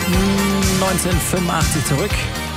1985 zurück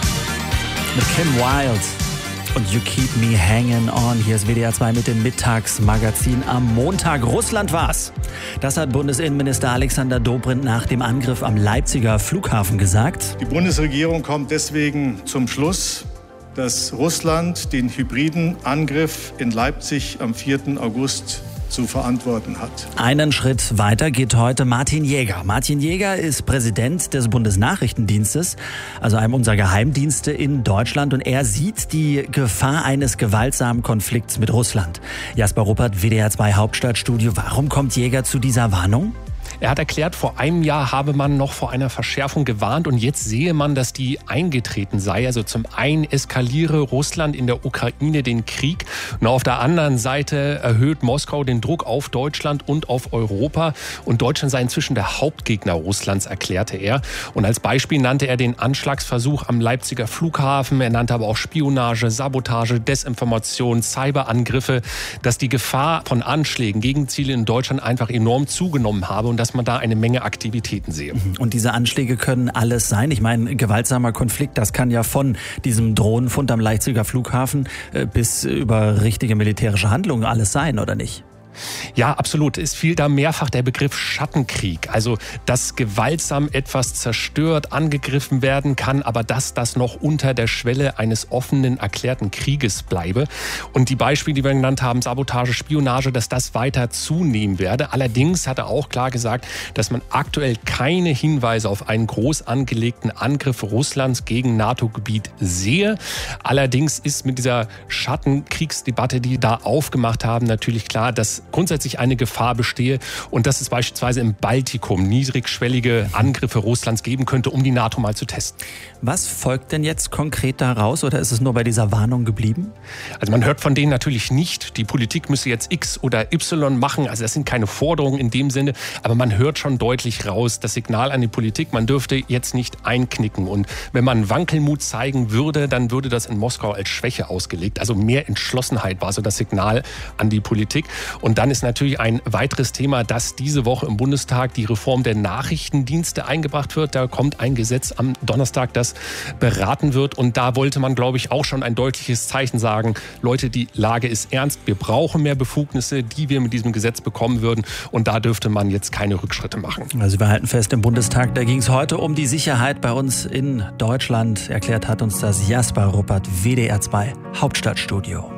mit Kim Wilde und You Keep Me Hanging On. Hier ist WDR 2 mit dem Mittagsmagazin am Montag. Russland war's. Das hat Bundesinnenminister Alexander Dobrindt nach dem Angriff am Leipziger Flughafen gesagt. Die Bundesregierung kommt deswegen zum Schluss, dass Russland den hybriden Angriff in Leipzig am 4. August zu verantworten hat. Einen Schritt weiter geht heute Martin Jäger. Martin Jäger ist Präsident des Bundesnachrichtendienstes, also einem unserer Geheimdienste in Deutschland. Und er sieht die Gefahr eines gewaltsamen Konflikts mit Russland. Jasper Ruppert, WDR 2 Hauptstadtstudio. Warum kommt Jäger zu dieser Warnung? Er hat erklärt, vor einem Jahr habe man noch vor einer Verschärfung gewarnt und jetzt sehe man, dass die eingetreten sei. Also zum einen eskaliere Russland in der Ukraine den Krieg und auf der anderen Seite erhöht Moskau den Druck auf Deutschland und auf Europa. Und Deutschland sei inzwischen der Hauptgegner Russlands, erklärte er. Und als Beispiel nannte er den Anschlagsversuch am Leipziger Flughafen. Er nannte aber auch Spionage, Sabotage, Desinformation, Cyberangriffe, dass die Gefahr von Anschlägen gegen Ziele in Deutschland einfach enorm zugenommen habe und dass man da eine Menge Aktivitäten sehe. Und diese Anschläge können alles sein. Ich meine, gewaltsamer Konflikt, das kann ja von diesem Drohnenfund am Leipziger Flughafen bis über richtige militärische Handlungen alles sein, oder nicht? Ja, absolut. Es fiel da mehrfach der Begriff Schattenkrieg. Also, dass gewaltsam etwas zerstört, angegriffen werden kann, aber dass das noch unter der Schwelle eines offenen, erklärten Krieges bleibe. Und die Beispiele, die wir genannt haben, Sabotage, Spionage, dass das weiter zunehmen werde. Allerdings hat er auch klar gesagt, dass man aktuell keine Hinweise auf einen groß angelegten Angriff Russlands gegen NATO-Gebiet sehe. Allerdings ist mit dieser Schattenkriegsdebatte, die da aufgemacht haben, natürlich klar, dass grundsätzlich eine Gefahr bestehe und dass es beispielsweise im Baltikum niedrigschwellige Angriffe Russlands geben könnte, um die NATO mal zu testen. Was folgt denn jetzt konkret daraus oder ist es nur bei dieser Warnung geblieben? Also man hört von denen natürlich nicht, die Politik müsse jetzt X oder Y machen, also das sind keine Forderungen in dem Sinne, aber man hört schon deutlich raus, das Signal an die Politik, man dürfte jetzt nicht einknicken und wenn man Wankelmut zeigen würde, dann würde das in Moskau als Schwäche ausgelegt, also mehr Entschlossenheit war so das Signal an die Politik. Und dann ist natürlich ein weiteres Thema, dass diese Woche im Bundestag die Reform der Nachrichtendienste eingebracht wird. Da kommt ein Gesetz am Donnerstag, das beraten wird. Und da wollte man, glaube ich, auch schon ein deutliches Zeichen sagen. Leute, die Lage ist ernst. Wir brauchen mehr Befugnisse, die wir mit diesem Gesetz bekommen würden. Und da dürfte man jetzt keine Rückschritte machen. Also wir halten fest, im Bundestag, da ging es heute um die Sicherheit bei uns in Deutschland. Erklärt hat uns das Jasper Ruppert, WDR 2 Hauptstadtstudio.